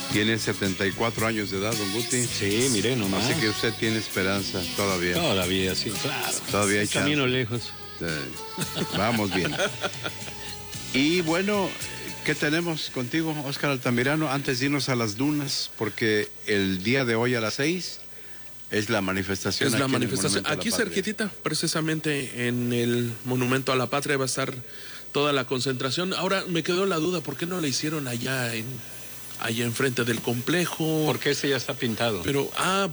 Tiene 74 años de edad, don Guti. Sí, mire nomás. Así que usted tiene esperanza todavía. Todavía, sí, claro. Todavía hay camino chance. lejos. Vamos bien. Y bueno, ¿qué tenemos contigo, Óscar Altamirano? Antes de irnos a las dunas, porque el día de hoy a las 6 es la manifestación. Es la manifestación. Aquí cerquitita, precisamente en el Monumento a la Patria va a estar toda la concentración. Ahora me quedó la duda, ¿por qué no la hicieron allá enfrente del complejo? Porque ese ya está pintado. Pero,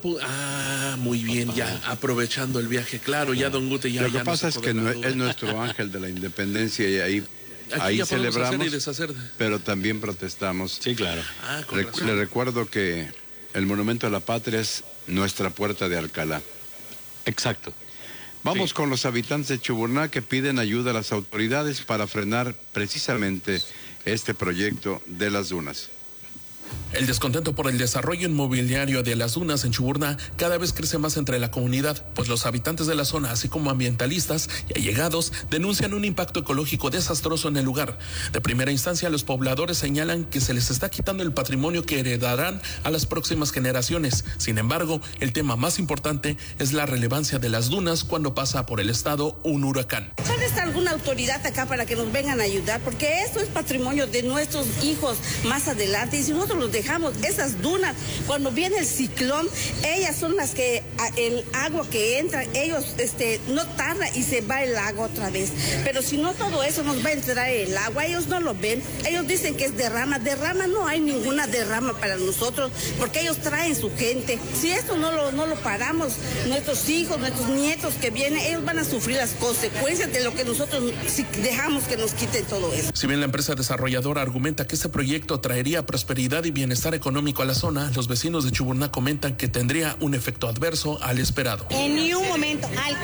muy bien, ya aprovechando el viaje, claro, ya don Gute ya. Lo que pasa es que es nuestro ángel de la independencia y ahí celebramos, hacer y deshacer. Pero también protestamos. Sí, claro. Le recuerdo que el Monumento a la Patria es nuestra puerta de Alcalá. Exacto. Vamos sí. con los habitantes de Chuburná que piden ayuda a las autoridades para frenar precisamente este proyecto de las dunas. El descontento por el desarrollo inmobiliario de las dunas en Chuburná cada vez crece más entre la comunidad, pues los habitantes de la zona, así como ambientalistas y allegados, denuncian un impacto ecológico desastroso en el lugar. De primera instancia, los pobladores señalan que se les está quitando el patrimonio que heredarán a las próximas generaciones. Sin embargo, el tema más importante es la relevancia de las dunas cuando pasa por el estado un huracán. ¿Dónde está alguna autoridad acá para que nos vengan a ayudar? Porque esto es patrimonio de nuestros hijos más adelante, y si nosotros los dejamos, esas dunas, cuando viene el ciclón, ellas son las que el agua que entra, ellos no tarda y se va el agua otra vez. Pero si no, todo eso nos va a entrar el agua, ellos no lo ven, ellos dicen que es derrama, no hay ninguna derrama para nosotros, porque ellos traen su gente. Si esto no lo paramos, nuestros hijos, nuestros nietos que vienen, ellos van a sufrir las consecuencias de lo que nosotros, si dejamos que nos quiten todo eso. Si bien la empresa desarrolladora argumenta que este proyecto traería prosperidad y bienestar económico a la zona, los vecinos de Chuburná comentan que tendría un efecto adverso al esperado. En ni un momento, al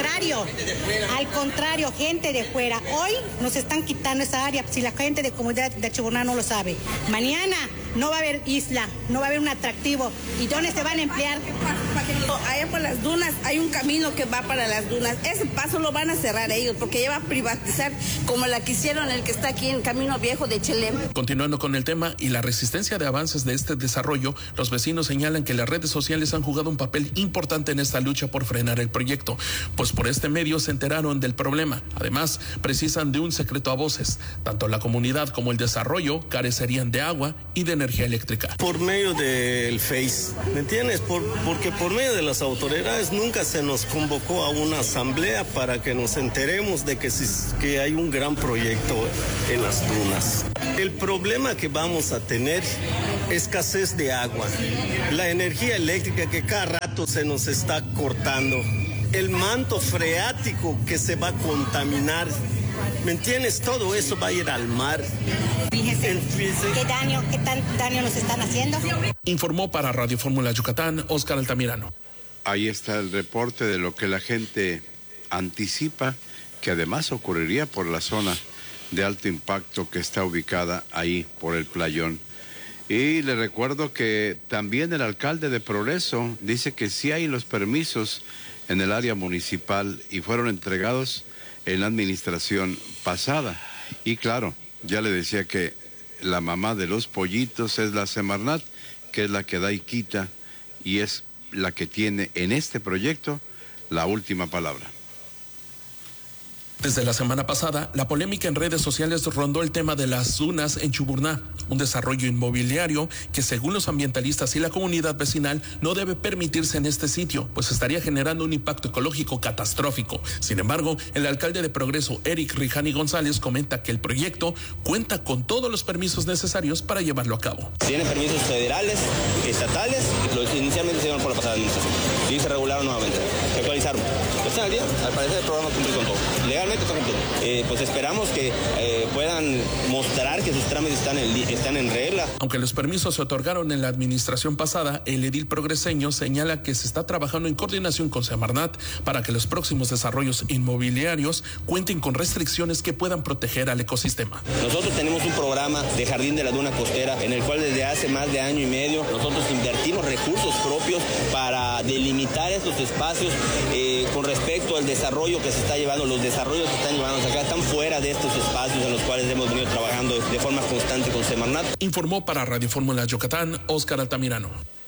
contrario, gente de fuera. Hoy nos están quitando esa área, si la gente de comunidad de Chuburná no lo sabe. Mañana no va a haber isla, no va a haber un atractivo. ¿Y dónde se van a emplear? Allá por las dunas hay un camino que va para las dunas. Ese paso lo van a cerrar ellos porque ya va a privatizar como la que hicieron el que está aquí en Camino Viejo de Chelem. Continuando con el tema y la resistencia de avances de este desarrollo, los vecinos señalan que las redes sociales han jugado un papel importante en esta lucha por frenar el proyecto, pues por este medio se enteraron del problema. Además, precisan de un secreto a voces. Tanto la comunidad como el desarrollo carecerían de agua y de energía eléctrica. Por medio del Face, ¿me entiendes? Porque por medio de las autoridades nunca se nos convocó a una asamblea para que nos enteremos de que hay un gran proyecto en las dunas. El problema que vamos a tener es escasez de agua, la energía eléctrica que cada rato se nos está cortando, el manto freático que se va a contaminar. ¿Me entiendes? Todo eso va a ir al mar. Fíjese, ¿qué tan daño nos están haciendo? Informó para Radio Fórmula Yucatán, Óscar Altamirano. Ahí está el reporte de lo que la gente anticipa, que además ocurriría por la zona de alto impacto que está ubicada ahí por el playón. Y le recuerdo que también el alcalde de Progreso dice que sí hay los permisos en el área municipal y fueron entregados en la administración pasada. Y claro, ya le decía que la mamá de los pollitos es la Semarnat, que es la que da y quita y es la que tiene en este proyecto la última palabra. Desde la semana pasada, la polémica en redes sociales rondó el tema de las dunas en Chuburná, un desarrollo inmobiliario que según los ambientalistas y la comunidad vecinal no debe permitirse en este sitio, pues estaría generando un impacto ecológico catastrófico. Sin embargo, el alcalde de Progreso, Eric Rijani González, comenta que el proyecto cuenta con todos los permisos necesarios para llevarlo a cabo. Tiene permisos federales, estatales, los inicialmente se dieron por la pasada administración y se regularon nuevamente, se actualizaron. Están al día, al parecer el programa cumple con todo. Legalmente está cumpliendo. Pues esperamos que puedan mostrar que sus trámites están en regla. Aunque los permisos se otorgaron en la administración pasada, el edil progreseño señala que se está trabajando en coordinación con Semarnat para que los próximos desarrollos inmobiliarios cuenten con restricciones que puedan proteger al ecosistema. Nosotros tenemos un programa de Jardín de la Duna Costera en el cual desde hace más de año y medio nosotros invertimos recursos propios para delimitar estos espacios con respecto al desarrollo que se está llevando, los desarrollos ellos están llevándonos acá, están fuera de estos espacios en los cuales hemos venido trabajando de forma constante con Semarnat. Informó para Radio Fórmula Yucatán, Óscar Altamirano.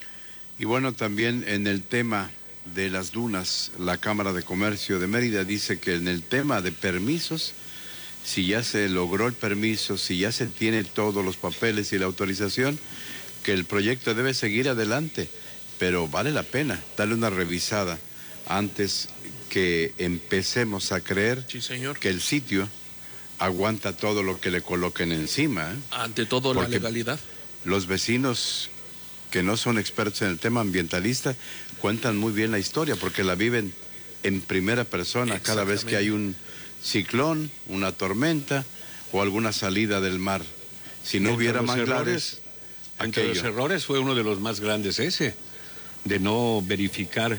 Y bueno, también en el tema de las dunas, la Cámara de Comercio de Mérida dice que en el tema de permisos, si ya se logró el permiso, si ya se tiene todos los papeles y la autorización, que el proyecto debe seguir adelante, pero vale la pena darle una revisada antes que empecemos a creer que el sitio aguanta todo lo que le coloquen encima. Ante todo, la legalidad. Los vecinos que no son expertos en el tema ambientalista cuentan muy bien la historia porque la viven en primera persona cada vez que hay un ciclón, una tormenta o alguna salida del mar. Si no hubiera manglares, entre los errores fue uno de los más grandes ese, de no verificar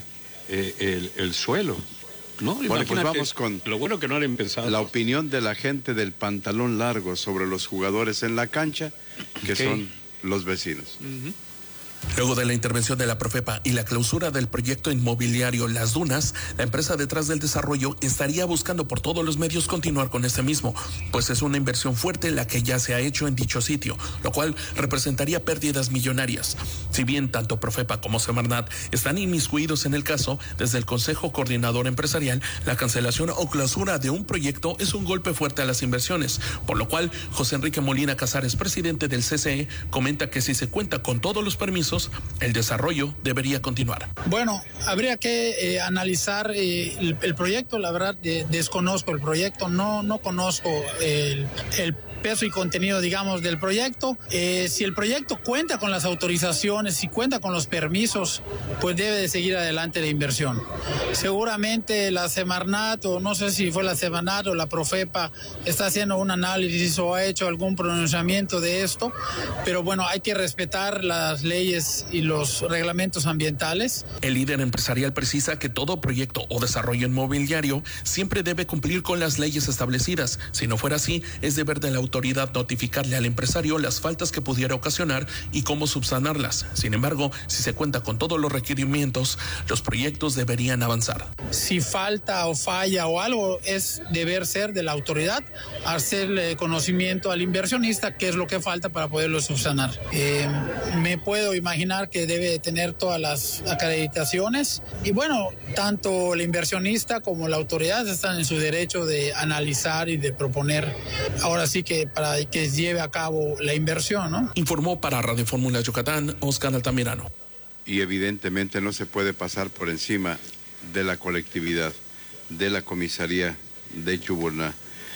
el suelo. No, bueno, pues vamos con lo bueno que no han empezado. La opinión de la gente del pantalón largo sobre los jugadores en la cancha, que son los vecinos. Luego de la intervención de la Profepa y la clausura del proyecto inmobiliario Las Dunas, la empresa detrás del desarrollo estaría buscando por todos los medios continuar con este mismo, pues es una inversión fuerte la que ya se ha hecho en dicho sitio, lo cual representaría pérdidas millonarias. Si bien tanto Profepa como Semarnat están inmiscuidos en el caso, desde el Consejo Coordinador Empresarial, la cancelación o clausura de un proyecto es un golpe fuerte a las inversiones, por lo cual José Enrique Molina Casares, presidente del CCE, comenta que si se cuenta con todos los permisos, el desarrollo debería continuar. Bueno, habría que analizar el proyecto. La verdad, desconozco el proyecto, no conozco el peso y contenido, digamos, del proyecto. Si el proyecto cuenta con las autorizaciones, si cuenta con los permisos, pues debe de seguir adelante la inversión. Seguramente la Semarnat, o no sé si fue la Semarnat o la Profepa, está haciendo un análisis o ha hecho algún pronunciamiento de esto, pero bueno, hay que respetar las leyes y los reglamentos ambientales. El líder empresarial precisa que todo proyecto o desarrollo inmobiliario siempre debe cumplir con las leyes establecidas. Si no fuera así, es deber de la autoridad notificarle al empresario las faltas que pudiera ocasionar y cómo subsanarlas. Sin embargo, si se cuenta con todos los requerimientos, los proyectos deberían avanzar. Si falta o falla o algo, es deber ser de la autoridad hacerle conocimiento al inversionista qué es lo que falta para poderlo subsanar. Me puedo imaginar que debe tener todas las acreditaciones y bueno, tanto el inversionista como la autoridad están en su derecho de analizar y de proponer, ahora sí que para que lleve a cabo la inversión, ¿no? Informó para Radio Fórmula Yucatán, Óscar Altamirano. Y evidentemente no se puede pasar por encima de la colectividad, de la comisaría de Chuburná.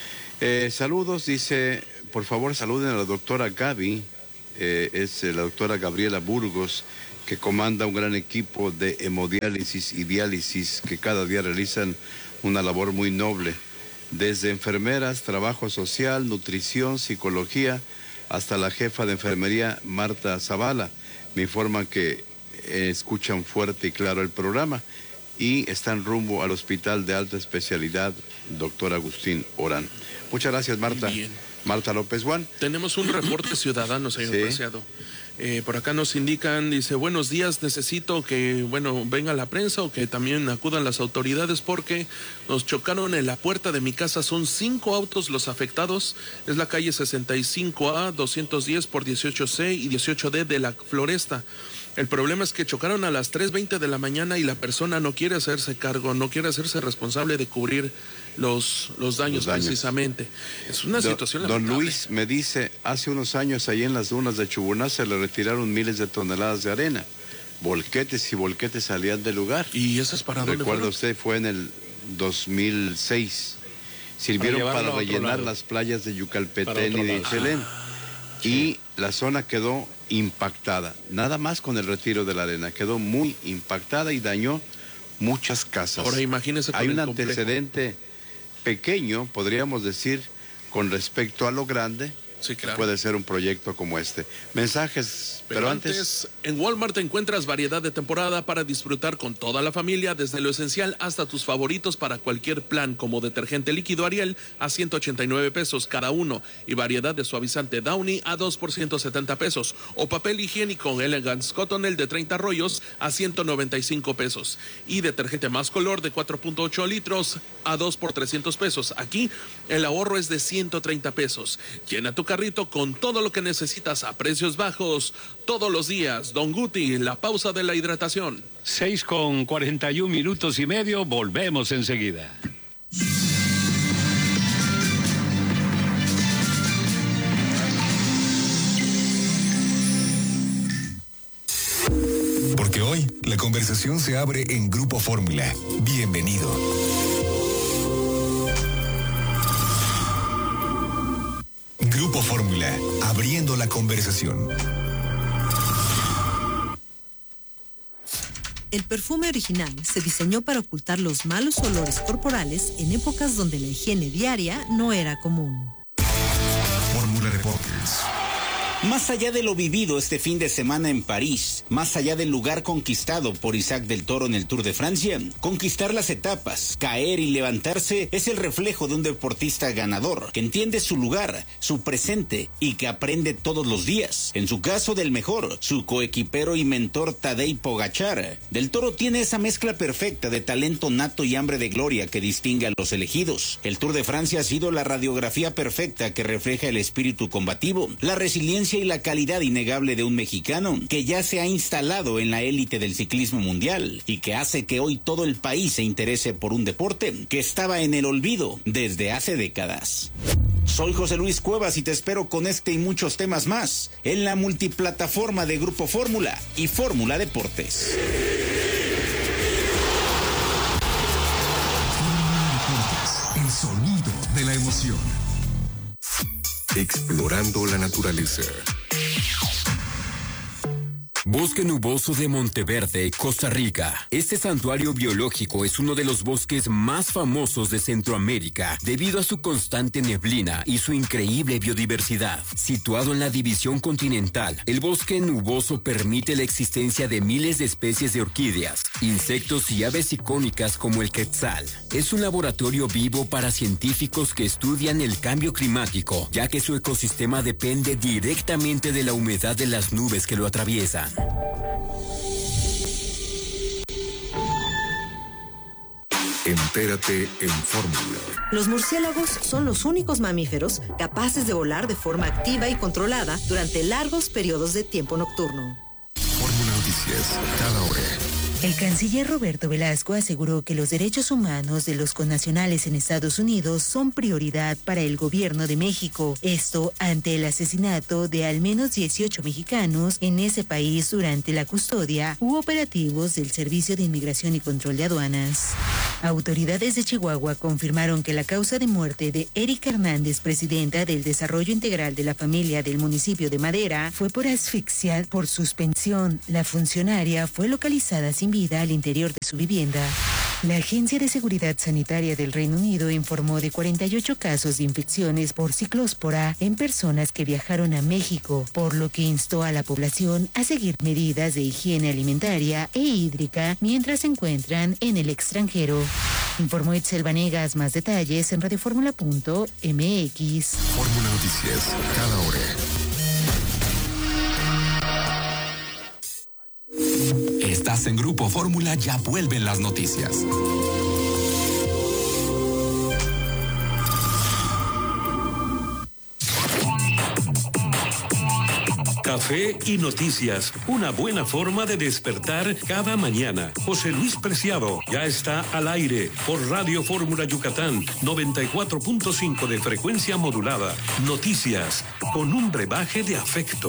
Saludos, dice, por favor saluden a la doctora Gaby. Es la doctora Gabriela Burgos, que comanda un gran equipo de hemodiálisis y diálisis que cada día realizan una labor muy noble, desde enfermeras, trabajo social, nutrición, psicología, hasta la jefa de enfermería Marta Zavala. Me informan que escuchan fuerte y claro el programa y están rumbo al Hospital de Alta Especialidad Dr. Agustín Orán. Muchas gracias, Marta. Bien. Marta López Juan. Tenemos un reporte ciudadano, señor Preciado. Por acá nos indican, dice, buenos días, necesito que, venga la prensa o que también acudan las autoridades porque nos chocaron en la puerta de mi casa, son 5 autos los afectados, es la calle 65A, 210 por 18C y 18D de la Floresta. El problema es que chocaron a las 3:20 de la mañana y la persona no quiere hacerse cargo, no quiere hacerse responsable de cubrir los daños precisamente. Es una situación lamentable. Don Luis me dice, hace unos años ahí en las dunas de Chuburná se le retiraron miles de toneladas de arena. Volquetes y volquetes salían del lugar. ¿Y eso es para dónde recuerda usted, fue en el 2006. Sirvieron para rellenar las playas de Yucalpetén y de Ixelén. Y la zona quedó impactada, nada más con el retiro de la arena, quedó muy impactada y dañó muchas casas. Ahora imagínese. Hay un antecedente pequeño, podríamos decir, con respecto a lo grande, Sí, claro. puede ser un proyecto como este. Mensajes, pero antes... En Walmart encuentras variedad de temporada para disfrutar con toda la familia, desde lo esencial hasta tus favoritos para cualquier plan, como detergente líquido Ariel a 189 pesos cada uno y variedad de suavizante Downy a 2 por 170 pesos o papel higiénico Elegance Cottonelle de 30 rollos a 195 pesos y detergente Más Color de 4.8 litros a 2 por 300 pesos. Aquí el ahorro es de 130 pesos. Llena tu carrito con todo lo que necesitas a precios bajos todos los días. Don Guti, la pausa de la hidratación. 6:41 minutos, volvemos enseguida. Porque hoy la conversación se abre en Grupo Fórmula. Bienvenido. Grupo Fórmula, abriendo la conversación. El perfume original se diseñó para ocultar los malos olores corporales en épocas donde la higiene diaria no era común. Fórmula Deportes. Más allá de lo vivido este fin de semana en París, más allá del lugar conquistado por Isaac del Toro en el Tour de Francia, conquistar las etapas, caer y levantarse es el reflejo de un deportista ganador, que entiende su lugar, su presente y que aprende todos los días. En su caso, del mejor, su coequipero y mentor Tadej Pogačar. Del Toro tiene esa mezcla perfecta de talento nato y hambre de gloria que distingue a los elegidos. El Tour de Francia ha sido la radiografía perfecta que refleja el espíritu combativo, la resiliencia y la calidad innegable de un mexicano que ya se ha instalado en la élite del ciclismo mundial y que hace que hoy todo el país se interese por un deporte que estaba en el olvido desde hace décadas. Soy José Luis Cuevas y te espero con este y muchos temas más en la multiplataforma de Grupo Fórmula y Fórmula Deportes. El sonido de la emoción. Explorando la naturaleza. Bosque Nuboso de Monteverde, Costa Rica. Este santuario biológico es uno de los bosques más famosos de Centroamérica debido a su constante neblina y su increíble biodiversidad. Situado en la división continental, el bosque nuboso permite la existencia de miles de especies de orquídeas, insectos y aves icónicas como el quetzal. Es un laboratorio vivo para científicos que estudian el cambio climático, ya que su ecosistema depende directamente de la humedad de las nubes que lo atraviesan. Entérate en Fórmula. Los murciélagos son los únicos mamíferos capaces de volar de forma activa y controlada durante largos periodos de tiempo nocturno. Fórmula Noticias, cada hora. El canciller Roberto Velasco aseguró que los derechos humanos de los connacionales en Estados Unidos son prioridad para el gobierno de México. Esto ante el asesinato de al menos 18 mexicanos en ese país durante la custodia u operativos del Servicio de Inmigración y Control de Aduanas. Autoridades de Chihuahua confirmaron que la causa de muerte de Erika Hernández, presidenta del Desarrollo Integral de la Familia del municipio de Madera, fue por asfixia por suspensión. La funcionaria fue localizada sin vida al interior de su vivienda. La Agencia de Seguridad Sanitaria del Reino Unido informó de 48 casos de infecciones por ciclóspora en personas que viajaron a México, por lo que instó a la población a seguir medidas de higiene alimentaria e hídrica mientras se encuentran en el extranjero. Informó Itzel Vanegas. Más detalles en radioformula.mx. Fórmula Noticias, cada hora. Estás en Grupo Fórmula, ya vuelven las noticias. Café y noticias, una buena forma de despertar cada mañana. José Luis Preciado ya está al aire por Radio Fórmula Yucatán, 94.5 de frecuencia modulada. Noticias con un brebaje de afecto.